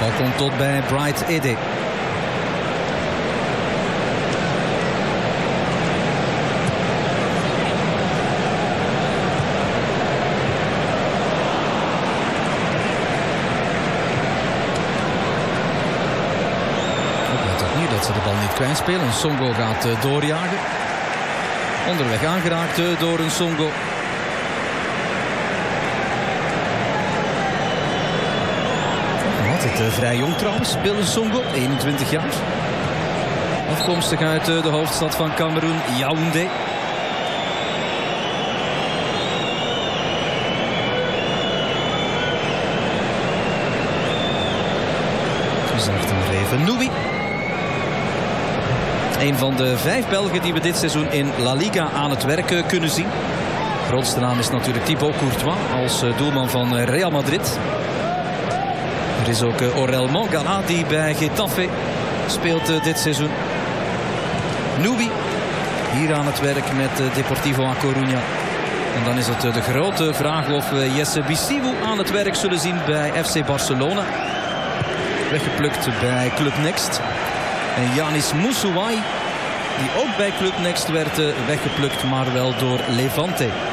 Bal komt tot bij Bright Ede. Dat ze de bal niet kwijtspelen. Songo gaat doorjagen. Onderweg aangeraakt door een Songo. Altijd vrij jong trouwens, Bill Songo, 21 jaar. Afkomstig uit de hoofdstad van Cameroen, Yaoundé. Zegt hem even Nubi. Een van de 5 Belgen die we dit seizoen in La Liga aan het werk kunnen zien. De grootste naam is natuurlijk Thibaut Courtois als doelman van Real Madrid. Er is ook Orel Mangala die bij Getafe speelt dit seizoen. Nubi hier aan het werk met Deportivo A Coruña. En dan is het de grote vraag of we Jesse Bissibou aan het werk zullen zien bij FC Barcelona. Weggeplukt bij Club Next. En Yanis Moussouai, die ook bij Club Next werd weggeplukt, maar wel door Levante.